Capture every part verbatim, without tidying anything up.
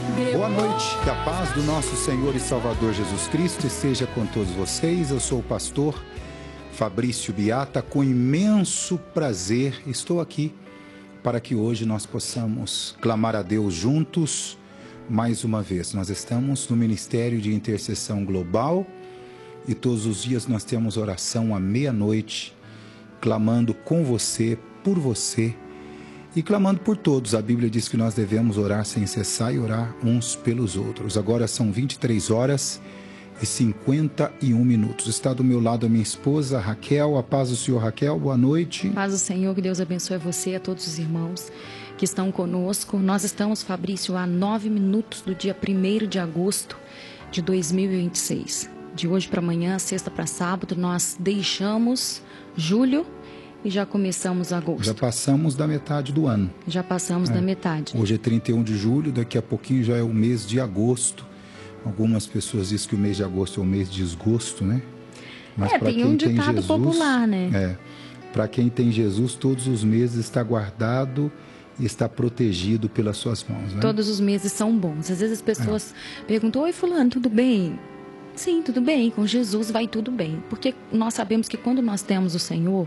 Boa noite, que a paz do nosso Senhor e Salvador Jesus Cristo esteja com todos vocês. Eu sou o pastor Fabrício Biata, com imenso prazer estou aqui para que hoje nós possamos clamar a Deus juntos mais uma vez. Nós estamos no Ministério de Intercessão Global e todos os dias nós temos oração à meia-noite, clamando com você, por você e clamando por todos. A Bíblia diz que nós devemos orar sem cessar e orar uns pelos outros. Agora são vinte e três horas e cinquenta e um minutos. Está do meu lado a minha esposa, Raquel. A paz do Senhor, Raquel. Boa noite. Paz do Senhor, que Deus abençoe você e a todos os irmãos que estão conosco. Nós estamos, Fabrício, a nove minutos do dia primeiro de agosto de dois mil e vinte e seis. De hoje para amanhã, sexta para sábado, nós deixamos julho e já começamos agosto. Já passamos da metade do ano. Já passamos é. da metade. Hoje é trinta e um de julho, daqui a pouquinho já é o mês de agosto. Algumas pessoas dizem que o mês de agosto é o mês de desgosto, né? Mas é, tem um ditado tem Jesus, popular, né? É, para quem tem Jesus, todos os meses está guardado e está protegido pelas suas mãos, né? Todos os meses são bons. Às vezes as pessoas é. perguntam, oi fulano, tudo bem? Sim, tudo bem, com Jesus vai tudo bem. Porque nós sabemos que quando nós temos o Senhor,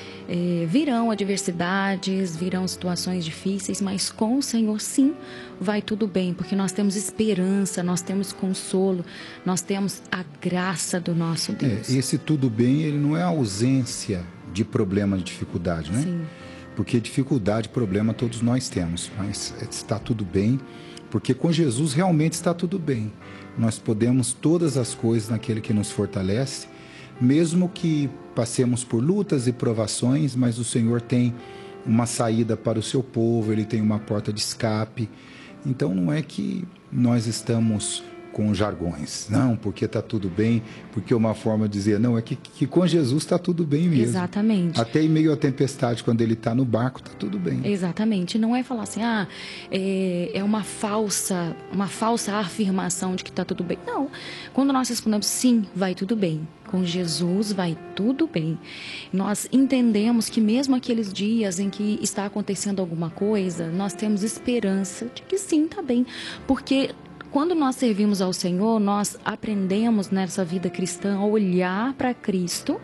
é, virão adversidades, virão situações difíceis, mas com o Senhor sim vai tudo bem, porque nós temos esperança, nós temos consolo, nós temos a graça do nosso Deus. É, esse tudo bem, ele não é a ausência de problema, de dificuldade, né? Sim. Porque dificuldade, problema todos nós temos, mas está tudo bem, porque com Jesus realmente está tudo bem. Nós podemos todas as coisas naquele que nos fortalece, mesmo que passemos por lutas e provações, mas o Senhor tem uma saída para o seu povo, Ele tem uma porta de escape. Então não é que nós estamos com jargões, não, porque está tudo bem, porque uma forma de dizer, não, é que, que com Jesus está tudo bem mesmo. Exatamente. Até em meio à tempestade, quando Ele está no barco, está tudo bem. Exatamente. Não é falar assim, ah, é, é uma falsa, uma falsa afirmação de que está tudo bem. Não. Quando nós respondemos, sim, vai tudo bem. Com Jesus vai tudo bem. Nós entendemos que mesmo aqueles dias em que está acontecendo alguma coisa, nós temos esperança de que sim, está bem. Porque quando nós servimos ao Senhor, nós aprendemos nessa vida cristã a olhar para Cristo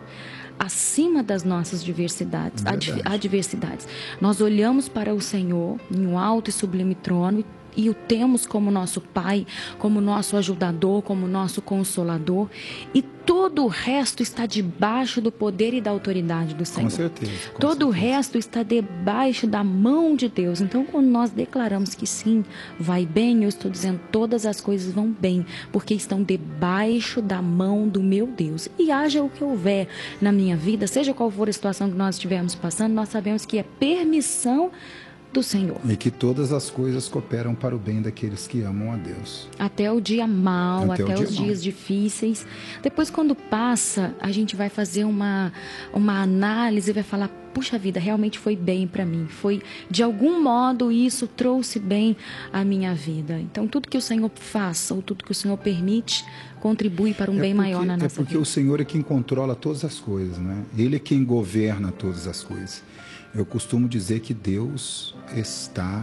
acima das nossas diversidades, ad, adversidades. Nós olhamos para o Senhor em um alto e sublime trono e o temos como nosso Pai, como nosso ajudador, como nosso consolador, e todo o resto está debaixo do poder e da autoridade do Senhor. Com certeza. Com todo certeza. o resto está debaixo da mão de Deus. Então, quando nós declaramos que sim, vai bem, eu estou dizendo todas as coisas vão bem, porque estão debaixo da mão do meu Deus. E haja o que houver na minha vida, seja qual for a situação que nós estivermos passando, nós sabemos que é permissão do Senhor. E que todas as coisas cooperam para o bem daqueles que amam a Deus. Até o dia mau, até, até dia os mau. dias difíceis. Depois, quando passa, a gente vai fazer uma, uma análise e vai falar, puxa vida, realmente foi bem para mim. Foi, de algum modo, isso trouxe bem a minha vida. Então, tudo que o Senhor faça, ou tudo que o Senhor permite, contribui para um é bem porque, maior na nossa vida. É porque vida. O Senhor é quem controla todas as coisas, né? Ele é quem governa todas as coisas. Eu costumo dizer que Deus está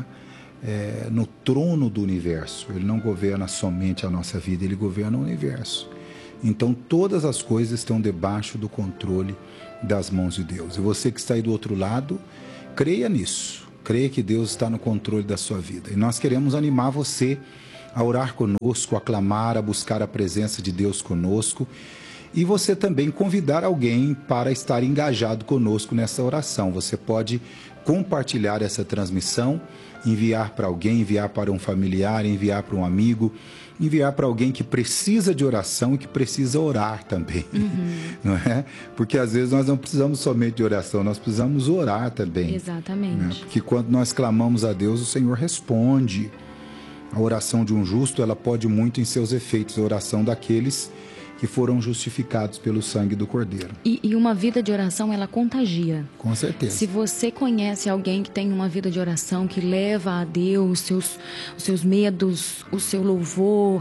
é, no trono do universo. Ele não governa somente a nossa vida, Ele governa o universo. Então, todas as coisas estão debaixo do controle das mãos de Deus. E você que está aí do outro lado, creia nisso. Creia que Deus está no controle da sua vida. E nós queremos animar você a orar conosco, a clamar, a buscar a presença de Deus conosco. E você também convidar alguém para estar engajado conosco nessa oração. Você pode compartilhar essa transmissão, enviar para alguém, enviar para um familiar, enviar para um amigo, enviar para alguém que precisa de oração e que precisa orar também, uhum. não é? Porque às vezes nós não precisamos somente de oração, nós precisamos orar também. Exatamente. Né? Porque quando nós clamamos a Deus, o Senhor responde. A oração de um justo, ela pode muito em seus efeitos, a oração daqueles que foram justificados pelo sangue do Cordeiro. E, e uma vida de oração, ela contagia. Com certeza. Se você conhece alguém que tem uma vida de oração, que leva a Deus os seus, os seus medos, o seu louvor,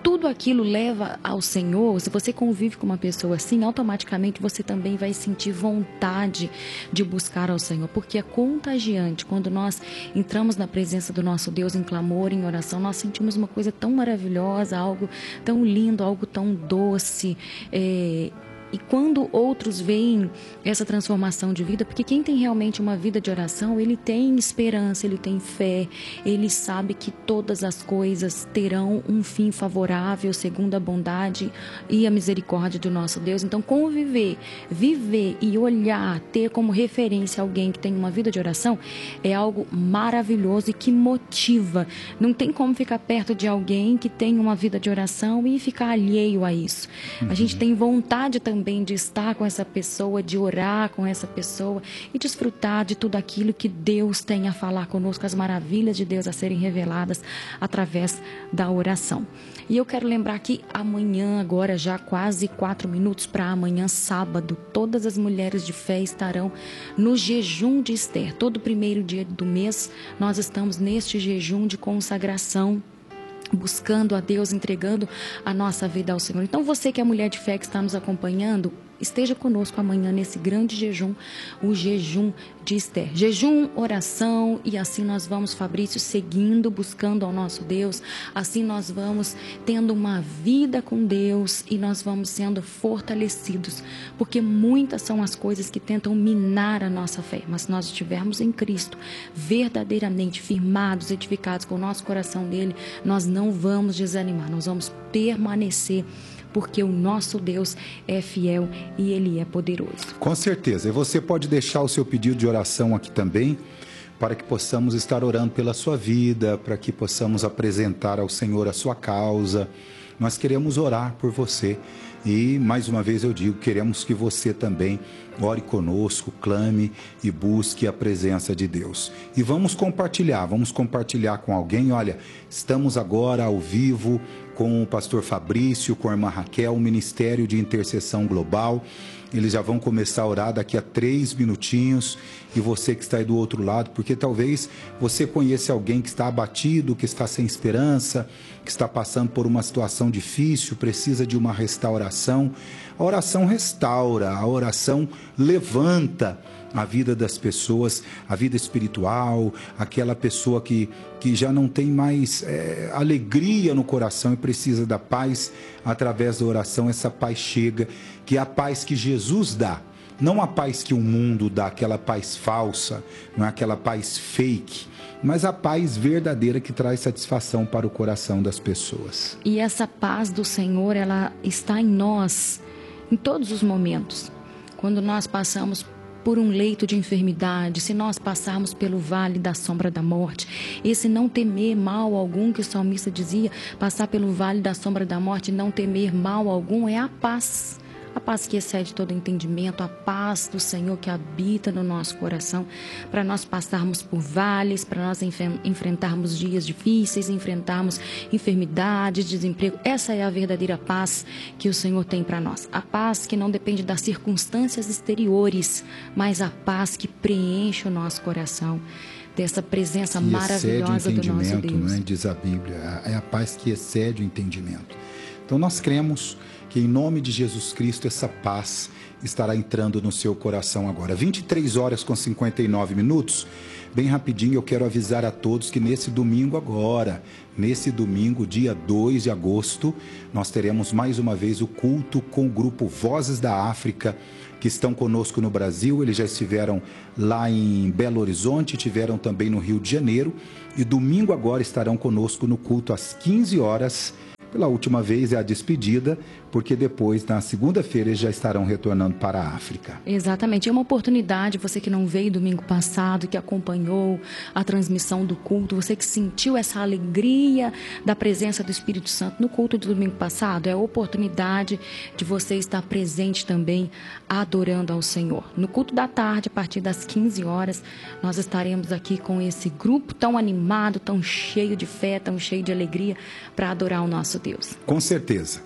tudo aquilo leva ao Senhor, se você convive com uma pessoa assim, automaticamente você também vai sentir vontade de buscar ao Senhor, porque é contagiante. Quando nós entramos na presença do nosso Deus em clamor, em oração, nós sentimos uma coisa tão maravilhosa, algo tão lindo, algo tão doce. É... E quando outros veem essa transformação de vida, porque quem tem realmente uma vida de oração, ele tem esperança, ele tem fé, ele sabe que todas as coisas terão um fim favorável, segundo a bondade e a misericórdia do nosso Deus. Então, conviver, viver e olhar, ter como referência alguém que tem uma vida de oração, é algo maravilhoso e que motiva. Não tem como ficar perto de alguém que tem uma vida de oração e ficar alheio a isso. Uhum. A gente tem vontade também também de estar com essa pessoa, de orar com essa pessoa e desfrutar de tudo aquilo que Deus tem a falar conosco, as maravilhas de Deus a serem reveladas através da oração. E eu quero lembrar que amanhã, agora já quase quatro minutos para amanhã, sábado, todas as mulheres de fé estarão no jejum de Esther. Todo primeiro dia do mês nós estamos neste jejum de consagração, buscando a Deus, entregando a nossa vida ao Senhor. Então, você que é mulher de fé que está nos acompanhando, esteja conosco amanhã nesse grande jejum, o jejum de Esther. Jejum, oração, e assim nós vamos, Fabrício, seguindo, buscando ao nosso Deus. Assim nós vamos tendo uma vida com Deus e nós vamos sendo fortalecidos, porque muitas são as coisas que tentam minar a nossa fé. Mas se nós estivermos em Cristo, verdadeiramente firmados, edificados com o nosso coração nele, nós não vamos desanimar, nós vamos permanecer, porque o nosso Deus é fiel e Ele é poderoso. Com certeza. E você pode deixar o seu pedido de oração aqui também, para que possamos estar orando pela sua vida, para que possamos apresentar ao Senhor a sua causa. Nós queremos orar por você. E, mais uma vez eu digo, queremos que você também ore conosco, clame e busque a presença de Deus. E vamos compartilhar, vamos compartilhar com alguém. Olha, estamos agora ao vivo com o pastor Fabrício, com a irmã Raquel, o Ministério de Intercessão Global. Eles já vão começar a orar daqui a três minutinhos. E você que está aí do outro lado, porque talvez você conheça alguém que está abatido, que está sem esperança, que está passando por uma situação difícil, precisa de uma restauração. A oração restaura, a oração levanta a vida das pessoas, a vida espiritual, aquela pessoa que, que já não tem mais é, alegria no coração e precisa da paz. Através da oração, essa paz chega, que é a paz que Jesus dá. Não a paz que o mundo dá, aquela paz falsa, não é aquela paz fake, mas a paz verdadeira que traz satisfação para o coração das pessoas. E essa paz do Senhor, ela está em nós, em todos os momentos. Quando nós passamos por um leito de enfermidade, se nós passarmos pelo vale da sombra da morte, esse não temer mal algum, que o salmista dizia, passar pelo vale da sombra da morte, não temer mal algum, é a paz. A paz que excede todo entendimento, a paz do Senhor que habita no nosso coração, para nós passarmos por vales, para nós enfrentarmos dias difíceis, enfrentarmos enfermidades, desemprego. Essa é a verdadeira paz que o Senhor tem para nós. A paz que não depende das circunstâncias exteriores, mas a paz que preenche o nosso coração, dessa presença que maravilhosa do nosso Deus. Né, diz a Bíblia, é a paz que excede o entendimento. Então nós cremos que em nome de Jesus Cristo essa paz estará entrando no seu coração agora. vinte e três horas com cinquenta e nove minutos. Bem rapidinho, eu quero avisar a todos que nesse domingo agora, nesse domingo, dia dois de agosto, nós teremos mais uma vez o culto com o grupo Vozes da África, que estão conosco no Brasil. Eles já estiveram lá em Belo Horizonte, tiveram também no Rio de Janeiro, e domingo agora estarão conosco no culto às quinze horas. Pela última vez é a despedida, porque depois, na segunda-feira, eles já estarão retornando para a África. Exatamente. É uma oportunidade, você que não veio domingo passado, que acompanhou a transmissão do culto, você que sentiu essa alegria da presença do Espírito Santo no culto do domingo passado, é a oportunidade de você estar presente também, adorando ao Senhor. No culto da tarde, a partir das quinze horas, nós estaremos aqui com esse grupo tão animado, tão cheio de fé, tão cheio de alegria, para adorar o nosso Deus. Com certeza.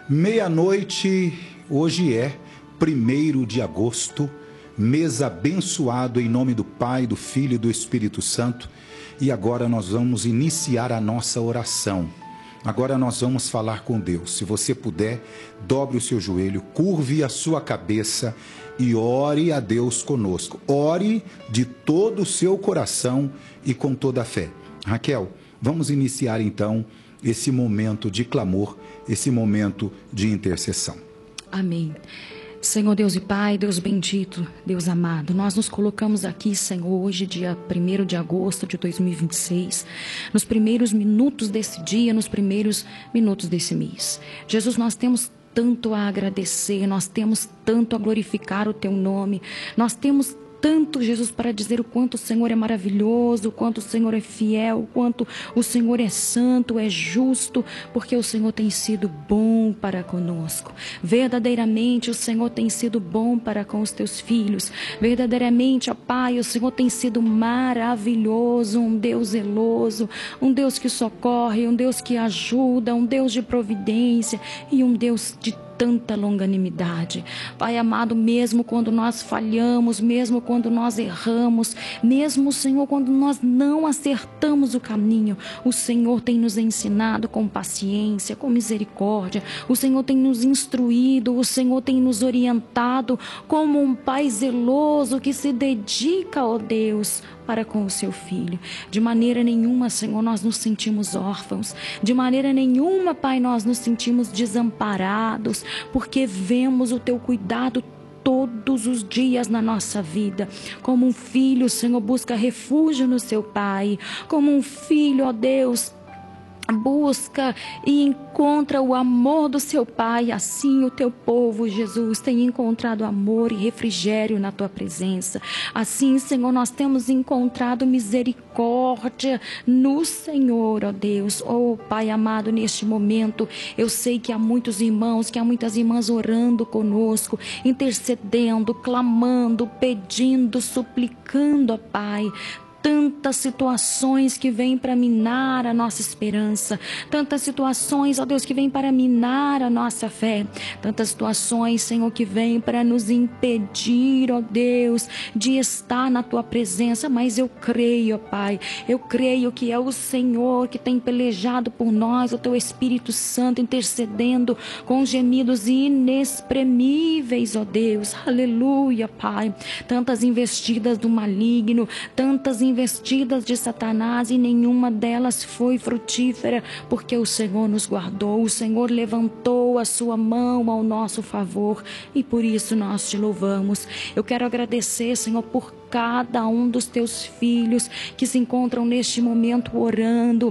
Meia-noite, hoje é primeiro de agosto, mês abençoado em nome do Pai, do Filho e do Espírito Santo. E agora nós vamos iniciar a nossa oração. Agora nós vamos falar com Deus. Se você puder, dobre o seu joelho, curve a sua cabeça e ore a Deus conosco. Ore de todo o seu coração e com toda a fé. Raquel, vamos iniciar então esse momento de clamor, esse momento de intercessão. Amém. Senhor Deus e Pai, Deus bendito, Deus amado, nós nos colocamos aqui, Senhor, hoje, dia primeiro de agosto de dois mil e vinte e seis, nos primeiros minutos desse dia, nos primeiros minutos desse mês. Jesus, nós temos tanto a agradecer, nós temos tanto a glorificar o Teu nome, nós temos tanto, Jesus, para dizer o quanto o Senhor é maravilhoso, o quanto o Senhor é fiel, o quanto o Senhor é santo, é justo, porque o Senhor tem sido bom para conosco. Verdadeiramente o Senhor tem sido bom para com os teus filhos. Verdadeiramente, ó Pai, o Senhor tem sido maravilhoso, um Deus zeloso, um Deus que socorre, um Deus que ajuda, um Deus de providência e um Deus de tanta longanimidade. Pai amado, mesmo quando nós falhamos, mesmo quando nós erramos, mesmo, Senhor, quando nós não acertamos o caminho, o Senhor tem nos ensinado com paciência, com misericórdia, o Senhor tem nos instruído, o Senhor tem nos orientado como um Pai zeloso que se dedica, ó Deus, para com o seu filho. De maneira nenhuma, Senhor, nós nos sentimos órfãos. De maneira nenhuma, Pai, nós nos sentimos desamparados, porque vemos o teu cuidado todos os dias na nossa vida. Como um filho, Senhor, busca refúgio no seu Pai. Como um filho, ó Deus, busca e encontra o amor do seu Pai, assim o teu povo, Jesus, tem encontrado amor e refrigério na tua presença. Assim, Senhor, nós temos encontrado misericórdia no Senhor, ó Deus. Oh, Pai amado, neste momento, eu sei que há muitos irmãos, que há muitas irmãs orando conosco, intercedendo, clamando, pedindo, suplicando, ó Pai. Tantas situações que vêm para minar a nossa esperança, tantas situações, ó Deus, que vêm para minar a nossa fé, tantas situações, Senhor, que vêm para nos impedir, ó Deus, de estar na Tua presença, mas eu creio, ó Pai, eu creio que é o Senhor que tem pelejado por nós, o Teu Espírito Santo intercedendo com gemidos inexprimíveis, ó Deus, aleluia, Pai, tantas investidas do maligno, tantas investidas investidas de Satanás e nenhuma delas foi frutífera, porque o Senhor nos guardou, o Senhor levantou a sua mão ao nosso favor e por isso nós te louvamos. Eu quero agradecer, Senhor, por cada um dos teus filhos que se encontram neste momento orando,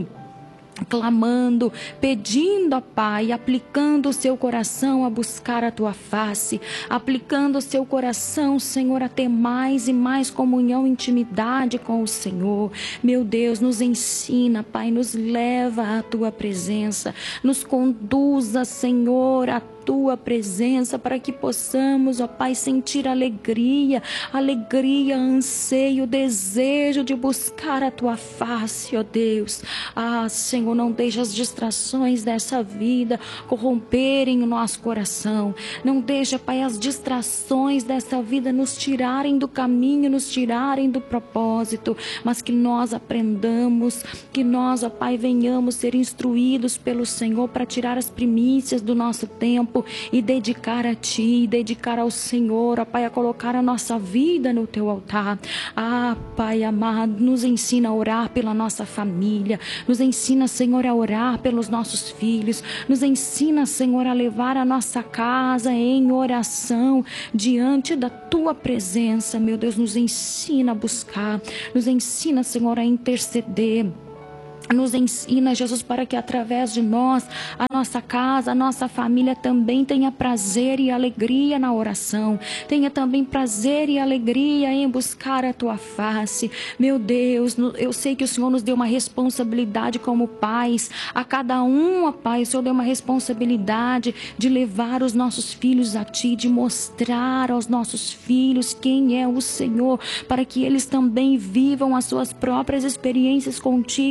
clamando, pedindo, ó Pai, aplicando o seu coração a buscar a Tua face, aplicando o seu coração, Senhor, a ter mais e mais comunhão, intimidade com o Senhor. Meu Deus, nos ensina, Pai, nos leva à Tua presença, nos conduza, Senhor, a Tua presença, para que possamos, ó Pai, sentir alegria, alegria, anseio, desejo de buscar a Tua face, ó Deus. Ah, Senhor, não deixe as distrações dessa vida corromperem o nosso coração. Não deixe, Pai, as distrações dessa vida nos tirarem do caminho, nos tirarem do propósito, mas que nós aprendamos, que nós, ó Pai, venhamos ser instruídos pelo Senhor para tirar as primícias do nosso tempo e dedicar a Ti, dedicar ao Senhor, ó Pai, a colocar a nossa vida no Teu altar. Ah, Pai amado, nos ensina a orar pela nossa família, nos ensina, Senhor, a orar pelos nossos filhos, nos ensina, Senhor, a levar a nossa casa em oração diante da Tua presença. Meu Deus, nos ensina a buscar, nos ensina, Senhor, a interceder. Nos ensina, Jesus, para que através de nós, a nossa casa, a nossa família também tenha prazer e alegria na oração, tenha também prazer e alegria em buscar a Tua face. Meu Deus, eu sei que o Senhor nos deu uma responsabilidade como pais, a cada um, ó Pai, o Senhor deu uma responsabilidade de levar os nossos filhos a Ti, de mostrar aos nossos filhos quem é o Senhor, para que eles também vivam as suas próprias experiências contigo e os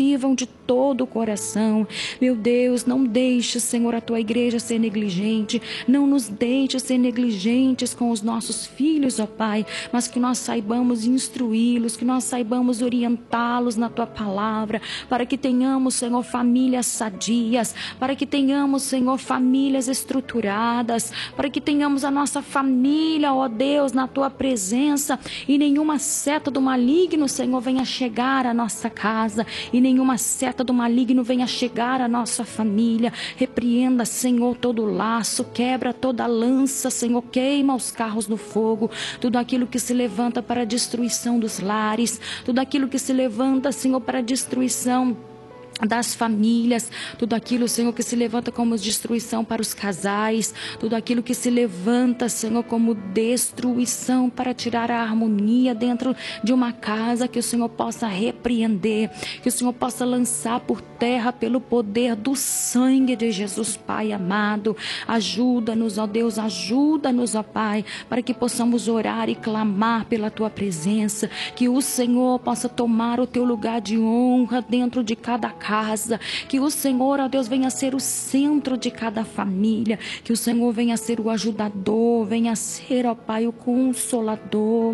sirvam de todo o coração. Meu Deus, não deixe, Senhor, a tua igreja ser negligente, não nos deixe ser negligentes com os nossos filhos, ó Pai, mas que nós saibamos instruí-los, que nós saibamos orientá-los na tua palavra, para que tenhamos, Senhor, famílias sadias, para que tenhamos, Senhor, famílias estruturadas, para que tenhamos a nossa família, ó Deus, na tua presença, e nenhuma seta do maligno, Senhor, venha chegar à nossa casa, e nenhuma seta do maligno venha chegar à nossa família. Repreenda, Senhor, todo laço, quebra toda lança, Senhor, queima os carros no fogo, tudo aquilo que se levanta para a destruição dos lares, tudo aquilo que se levanta, Senhor, para a destruição das famílias, tudo aquilo, Senhor, que se levanta como destruição para os casais, tudo aquilo que se levanta, Senhor, como destruição para tirar a harmonia dentro de uma casa, que o Senhor possa repreender, que o Senhor possa lançar por terra pelo poder do sangue de Jesus, Pai amado. Ajuda-nos, ó Deus, ajuda-nos, ó Pai, para que possamos orar e clamar pela tua presença, que o Senhor possa tomar o teu lugar de honra dentro de cada casa, casa, que o Senhor, ó Deus, venha ser o centro de cada família, que o Senhor venha ser o ajudador, venha ser, ó Pai, o consolador,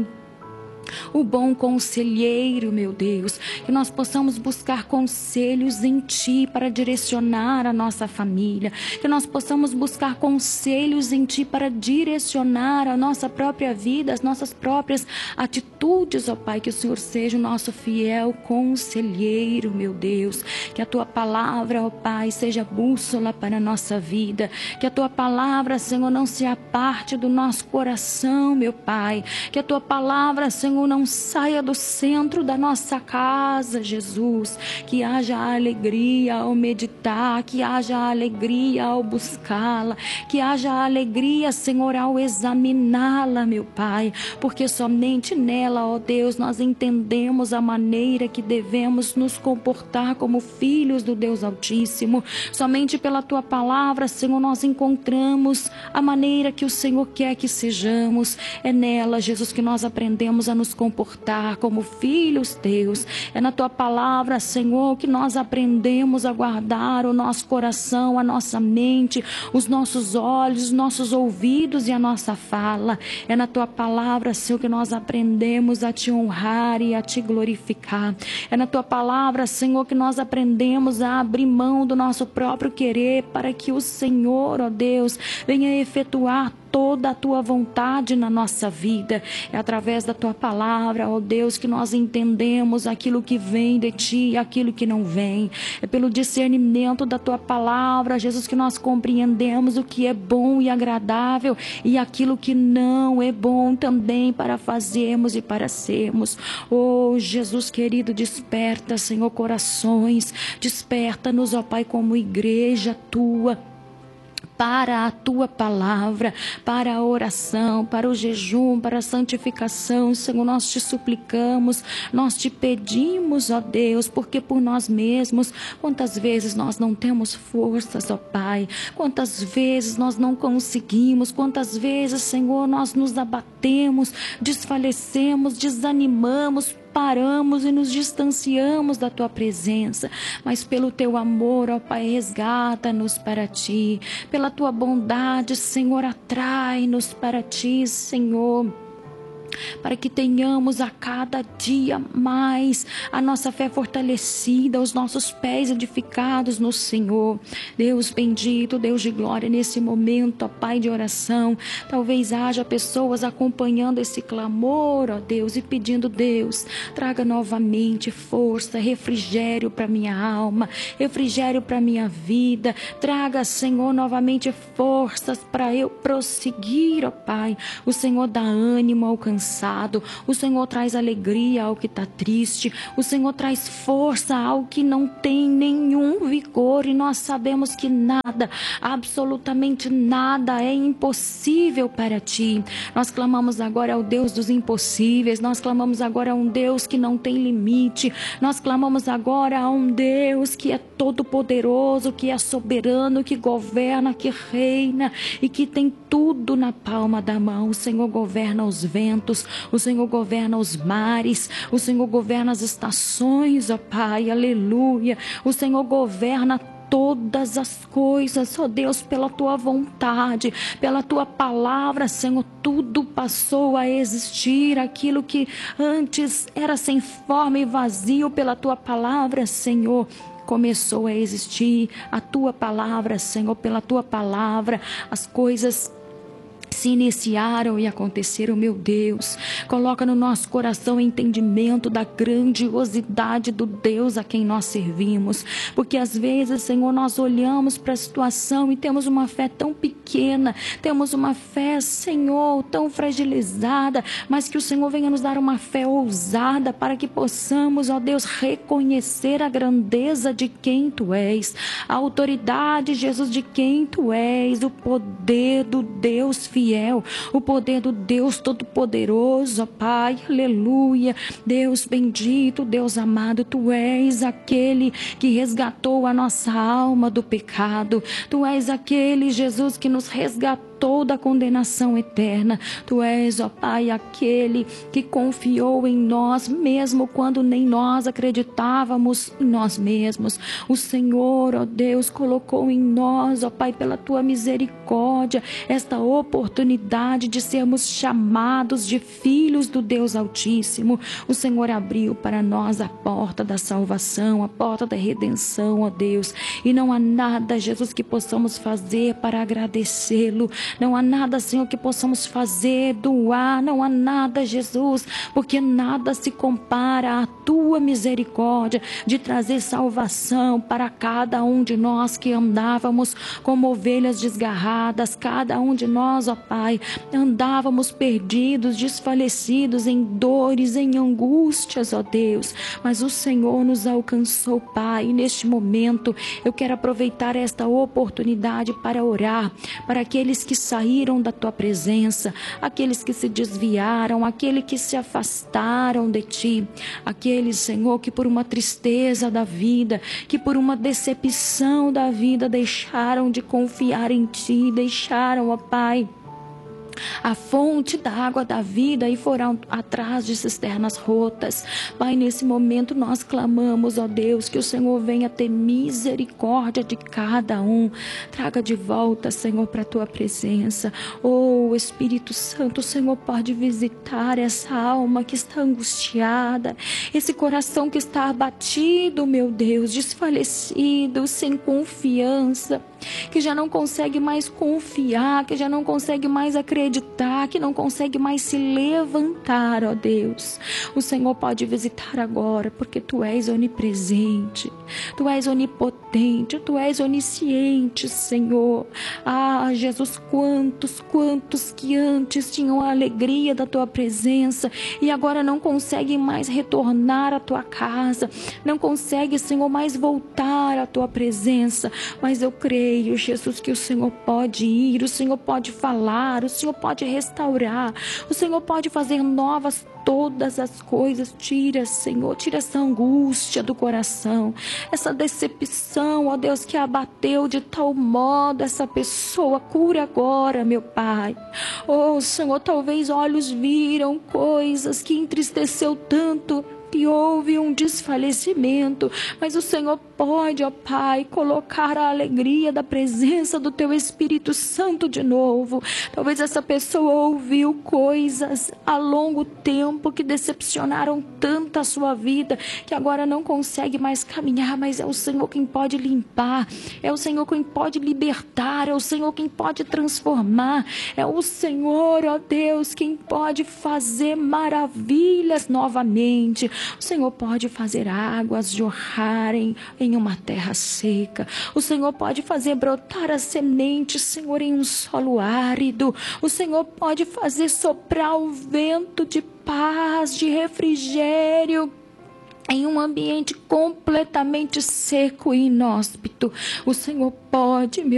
o bom conselheiro, meu Deus, que nós possamos buscar conselhos em Ti para direcionar a nossa família, que nós possamos buscar conselhos em Ti para direcionar a nossa própria vida, as nossas próprias atitudes, ó Pai, que o Senhor seja o nosso fiel conselheiro, meu Deus, que a Tua palavra, ó Pai, seja bússola para a nossa vida, que a Tua palavra, Senhor, não se aparte do nosso coração, meu Pai, que a Tua palavra, Senhor, não saia do centro da nossa casa, Jesus, que haja alegria ao meditar, que haja alegria ao buscá-la, que haja alegria, Senhor, ao examiná-la, meu Pai, porque somente nela, ó Deus, nós entendemos a maneira que devemos nos comportar como filhos do Deus Altíssimo. Somente pela Tua palavra, Senhor, nós encontramos a maneira que o Senhor quer que sejamos. É nela, Jesus, que nós aprendemos a nos comportar como filhos teus. É na Tua palavra, Senhor, que nós aprendemos a guardar o nosso coração, a nossa mente, os nossos olhos, os nossos ouvidos e a nossa fala. É na Tua palavra, Senhor, que nós aprendemos a Te honrar e a Te glorificar. É na Tua palavra, Senhor, que nós aprendemos a abrir mão do nosso próprio querer para que o Senhor, ó Deus, venha efetuar toda a Tua vontade na nossa vida. É através da Tua palavra, ó Deus, que nós entendemos aquilo que vem de Ti e aquilo que não vem. É pelo discernimento da Tua palavra, Jesus, que nós compreendemos o que é bom e agradável e aquilo que não é bom também para fazermos e para sermos. Oh, Jesus querido, desperta, Senhor, corações, desperta-nos, ó Pai, como igreja Tua, para a Tua palavra, para a oração, para o jejum, para a santificação. Senhor, nós Te suplicamos, nós Te pedimos, ó Deus, porque por nós mesmos, quantas vezes nós não temos forças, ó Pai, quantas vezes nós não conseguimos, quantas vezes, Senhor, nós nos abatemos, desfalecemos, desanimamos, paramos e nos distanciamos da Tua presença, mas pelo Teu amor, ó Pai, resgata-nos para Ti, pela Tua bondade, Senhor, atrai-nos para Ti, Senhor, para que tenhamos a cada dia mais a nossa fé fortalecida, os nossos pés edificados no Senhor. Deus bendito, Deus de glória, nesse momento, ó Pai, de oração, talvez haja pessoas acompanhando esse clamor, ó Deus, e pedindo: Deus, traga novamente força, refrigério para minha alma, refrigério para minha vida, traga, Senhor, novamente forças para eu prosseguir, ó Pai. O Senhor dá ânimo ao cansado, o Senhor traz alegria ao que está triste, o Senhor traz força ao que não tem nenhum vigor, e nós sabemos que nada, absolutamente nada é impossível para Ti. Nós clamamos agora ao Deus dos impossíveis, nós clamamos agora a um Deus que não tem limite, nós clamamos agora a um Deus que é todo poderoso, que é soberano, que governa, que reina e que tem tudo na palma da mão. O Senhor governa os ventos, Deus. O Senhor governa os mares, o Senhor governa as estações, ó Pai, aleluia. O Senhor governa todas as coisas, ó Deus, pela tua vontade, pela tua palavra, Senhor, tudo passou a existir. Aquilo que antes era sem forma e vazio, pela tua palavra, Senhor, começou a existir. A tua palavra, Senhor, pela tua palavra, as coisas se iniciaram e aconteceram. Meu Deus, coloca no nosso coração o entendimento da grandiosidade do Deus a quem nós servimos, porque às vezes, Senhor, nós olhamos para a situação e temos uma fé tão pequena, temos uma fé, Senhor, tão fragilizada, mas que o Senhor venha nos dar uma fé ousada para que possamos, ó Deus, reconhecer a grandeza de quem Tu és, a autoridade, Jesus, de quem Tu és, o poder do Deus fiel, o poder do Deus Todo-Poderoso, ó Pai, aleluia. Deus bendito, Deus amado, Tu és aquele que resgatou a nossa alma do pecado. Tu és aquele, Jesus, que nos resgatou da condenação eterna. Tu és, ó Pai, aquele que confiou em nós, mesmo quando nem nós acreditávamos em nós mesmos. O Senhor, ó Deus, colocou em nós, ó Pai, pela Tua misericórdia, esta oportunidade de sermos chamados de filhos do Deus Altíssimo. O Senhor abriu para nós a porta da salvação, a porta da redenção, ó Deus, e não há nada, Jesus, que possamos fazer para agradecê-lo. Não há nada, Senhor, que possamos fazer, doar, não há nada, Jesus, porque nada se compara à Tua misericórdia de trazer salvação para cada um de nós que andávamos como ovelhas desgarradas, cada um de nós, ó Pai, andávamos perdidos, desfalecidos, em dores, em angústias, ó Deus, mas o Senhor nos alcançou, Pai, e neste momento eu quero aproveitar esta oportunidade para orar para aqueles que saíram da Tua presença, aqueles que se desviaram, aqueles que se afastaram de Ti, aqueles, Senhor, que por uma tristeza da vida, que por uma decepção da vida deixaram de confiar em Ti, deixaram, ó Pai, a fonte da água da vida e foram atrás de cisternas rotas. Pai, nesse momento nós clamamos, ó Deus, que o Senhor venha ter misericórdia de cada um. Traga de volta, Senhor, para a Tua presença. Oh, Espírito Santo, o Senhor pode visitar essa alma que está angustiada, esse coração que está abatido, meu Deus, desfalecido, sem confiança, que já não consegue mais confiar, que já não consegue mais acreditar, que não consegue mais se levantar, ó Deus. O Senhor pode visitar agora, porque Tu és onipresente, Tu és onipotente, Tu és onisciente, Senhor. Ah, Jesus, quantos, quantos que antes tinham a alegria da Tua presença e agora não conseguem mais retornar à Tua casa, não conseguem, Senhor, mais voltar à Tua presença, mas eu creio, Jesus, que o Senhor pode ir, o Senhor pode falar, o Senhor pode restaurar, o Senhor pode fazer novas todas as coisas. Tira, Senhor, tira essa angústia do coração, essa decepção, ó Deus, que abateu de tal modo essa pessoa. Cura agora, meu Pai. Oh, Senhor, talvez olhos viram coisas que entristeceu tanto, que houve um desfalecimento, mas o Senhor pode, ó Pai, colocar a alegria da presença do Teu Espírito Santo de novo. Talvez essa pessoa ouviu coisas a longo tempo que decepcionaram tanto a sua vida, que agora não consegue mais caminhar, mas é o Senhor quem pode limpar, é o Senhor quem pode libertar, é o Senhor quem pode transformar, é o Senhor, ó Deus, quem pode fazer maravilhas novamente. O Senhor pode fazer águas jorrarem em uma terra seca. O Senhor pode fazer brotar a semente, Senhor, em um solo árido. O Senhor pode fazer soprar o vento de paz, de refrigério em um ambiente completamente seco e inóspito. O Senhor pode, meu